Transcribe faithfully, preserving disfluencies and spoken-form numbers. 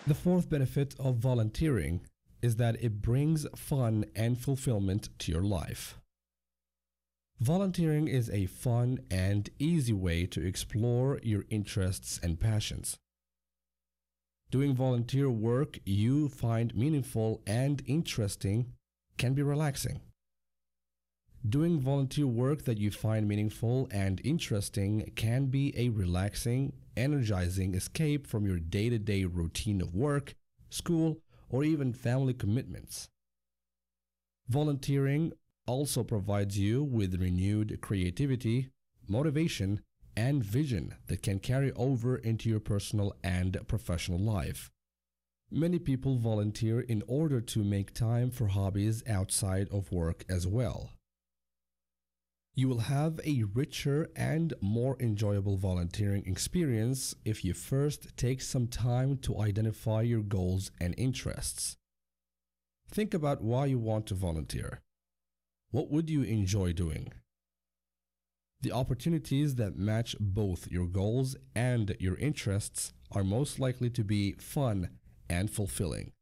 The fourth benefit of volunteering is that it brings fun and fulfillment to your life. Volunteering is a fun and easy way to explore your interests and passions. Doing volunteer work you find meaningful and interesting can be relaxing. Doing volunteer work that you find meaningful and interesting can be a relaxing, energizing escape from your day-to-day routine of work, school, or even family commitments. Volunteering also provides you with renewed creativity, motivation, and vision that can carry over into your personal and professional life. Many people volunteer in order to make time for hobbies outside of work as well. You will have a richer and more enjoyable volunteering experience if you first take some time to identify your goals and interests. Think about why you want to volunteer. What would you enjoy doing? The opportunities that match both your goals and your interests are most likely to be fun and fulfilling.